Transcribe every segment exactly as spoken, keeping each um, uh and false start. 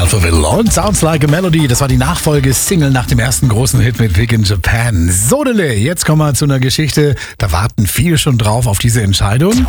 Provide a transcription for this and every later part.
Alphaville und Sounds Like a Melody. Das war die Nachfolge-Single nach dem ersten großen Hit mit Big in Japan. Sodele, jetzt kommen wir zu einer Geschichte. Da warten viele schon drauf auf diese Entscheidung.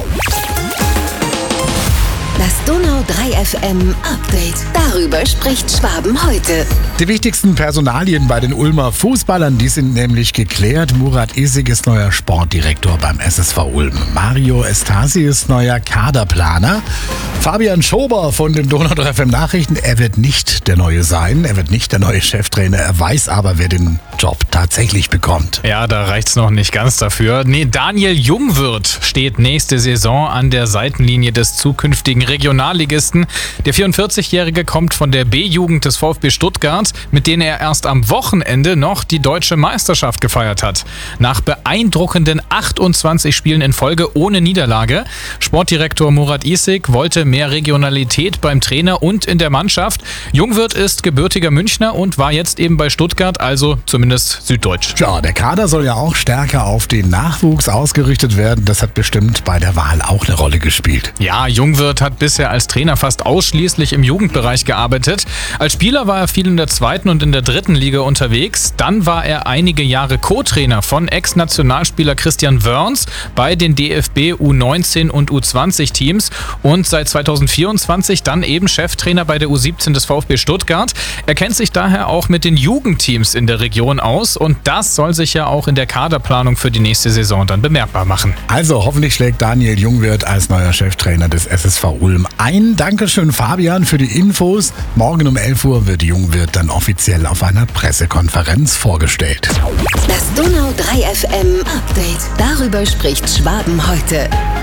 Das Donau drei F M Update. Darüber spricht Schwaben heute. Die wichtigsten Personalien bei den Ulmer Fußballern, die sind nämlich geklärt. Murat Isik ist neuer Sportdirektor beim S S V Ulm. Mario Estasi ist neuer Kaderplaner. Fabian Schober von den Donau drei F M Nachrichten, er wird nicht der Neue sein. Er wird nicht der neue Cheftrainer. Er weiß aber, wer den Job tatsächlich bekommt. Ja, da reicht's noch nicht ganz dafür. Nee, Daniel Jungwirth steht nächste Saison an der Seitenlinie des zukünftigen Regionalligisten. Der vierundvierzigjährige kommt von der B-Jugend des VfB Stuttgart, mit denen er erst am Wochenende noch die deutsche Meisterschaft gefeiert hat. Nach beeindruckenden achtundzwanzig Spielen in Folge ohne Niederlage. Sportdirektor Murat Isik wollte mehr Regionalität beim Trainer und in der Mannschaft. Jungwirth ist gebürtiger Münchner und war jetzt eben bei Stuttgart, also zumindest süddeutsch. Ja, der Kader soll ja auch stärker auf den Nachwuchs ausgerichtet werden. Das hat bestimmt bei der Wahl auch eine Rolle gespielt. Ja, Jungwirth hat bisher als Trainer fast ausschließlich im Jugendbereich gearbeitet. Als Spieler war er viel in der zweiten und in der dritten Liga unterwegs. Dann war er einige Jahre Co-Trainer von Ex-Nationalspieler Christian Wörns bei den D F B U neunzehn und U zwanzig Teams und seit zweitausendvierundzwanzig dann eben Cheftrainer bei der U siebzehn des VfB Stuttgart. Er kennt sich daher auch mit den Jugendteams in der Region aus und das soll sich ja auch in der Kaderplanung für die nächste Saison dann bemerkbar machen. Also hoffentlich schlägt Daniel Jungwirth als neuer Cheftrainer des S S V Ulm ein. Dankeschön Fabian für die Infos. Morgen um elf Uhr wird Jungwirth dann offiziell auf einer Pressekonferenz vorgestellt. Das Donau drei F M Update. Darüber spricht Schwaben heute.